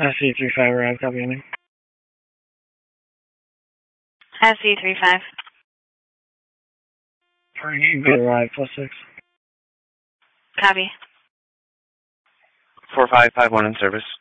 SC35 arrive, copy ending. SC35. Arrive, +6. Copy. 4551 in service.